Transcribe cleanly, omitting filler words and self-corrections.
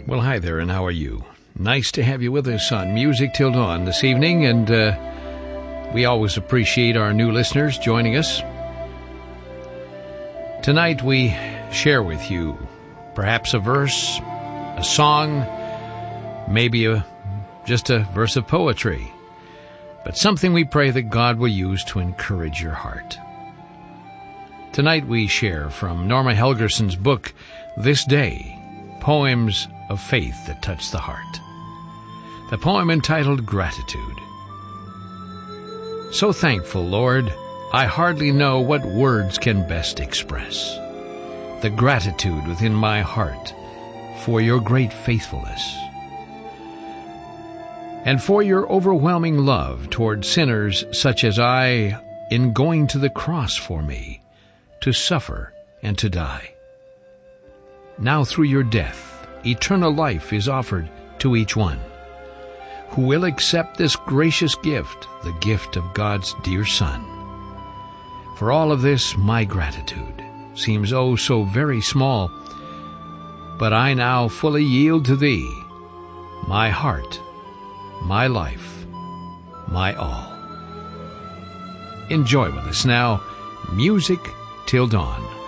Well, hi there, and how are you? Nice to have you with us on Music Till Dawn this evening, and we always appreciate our new listeners joining us. Tonight we share with you perhaps a verse, a song, maybe just a verse of poetry, but something we pray that God will use to encourage your heart. Tonight we share from Norma Helgerson's book, This Day, Poems of Faith That Touch the Heart. The poem entitled Gratitude. So thankful, Lord, I hardly know what words can best express the gratitude within my heart for your great faithfulness and for your overwhelming love toward sinners such as I in going to the cross for me, to suffer and to die. Now through your death, eternal life is offered to each one who will accept this gracious gift, the gift of God's dear Son. For all of this, my gratitude seems oh so very small, but I now fully yield to thee, my heart, my life, my all. Enjoy with us now, Music Till Dawn.